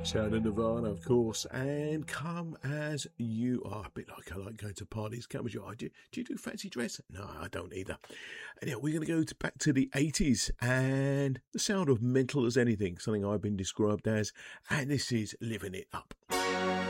Sound of Nirvana, of course, and Come As You Are. A bit like I like going to parties. Come as you are. Do you do fancy dress? No, I don't either. Anyhow, we're going to go back to the 80s and the sound of Mental as Anything, something I've been described as, and this is Living It Up.